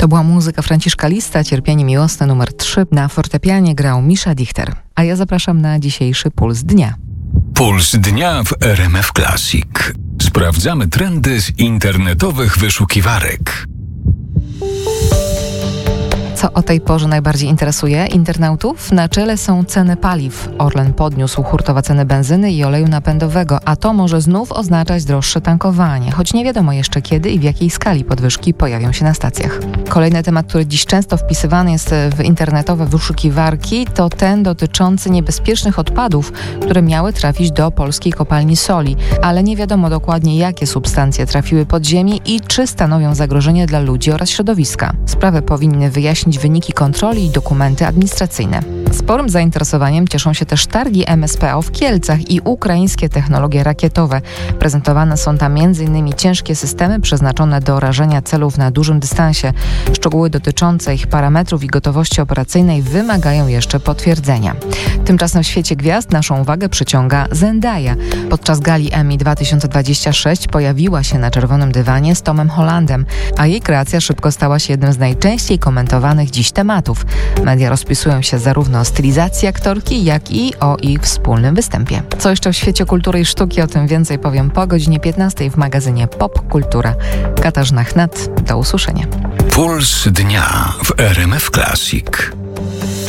To była muzyka Franciszka Lista, Cierpienie miłosne numer 3. Na fortepianie grał Misza Dichter. A ja zapraszam na dzisiejszy Puls Dnia. Puls Dnia w RMF Classic. Sprawdzamy trendy z internetowych wyszukiwarek. Co o tej porze najbardziej interesuje internautów? Na czele są ceny paliw. Orlen podniósł hurtowe ceny benzyny i oleju napędowego, a to może znów oznaczać droższe tankowanie, choć nie wiadomo jeszcze kiedy i w jakiej skali podwyżki pojawią się na stacjach. Kolejny temat, który dziś często wpisywany jest w internetowe wyszukiwarki, to ten dotyczący niebezpiecznych odpadów, które miały trafić do polskiej kopalni soli, ale nie wiadomo dokładnie, jakie substancje trafiły pod ziemię i czy stanowią zagrożenie dla ludzi oraz środowiska. Sprawę powinny wyjaśnić wyniki kontroli i dokumenty administracyjne. Sporym zainteresowaniem cieszą się też targi MSPO w Kielcach i ukraińskie technologie rakietowe. Prezentowane są tam m.in. ciężkie systemy przeznaczone do rażenia celów na dużym dystansie. Szczegóły dotyczące ich parametrów i gotowości operacyjnej wymagają jeszcze potwierdzenia. Tymczasem w świecie gwiazd naszą uwagę przyciąga Zendaya. Podczas gali Emmy 2026 pojawiła się na czerwonym dywanie z Tomem Hollandem, a jej kreacja szybko stała się jednym z najczęściej komentowanych dziś tematów. Media rozpisują się zarówno o stylizacji aktorki, jak i o ich wspólnym występie. Co jeszcze w świecie kultury i sztuki, o tym więcej powiem po godzinie 15 w magazynie Pop Kultura. Katarzyna Chnat, do usłyszenia. Puls Dnia w RMF Classic.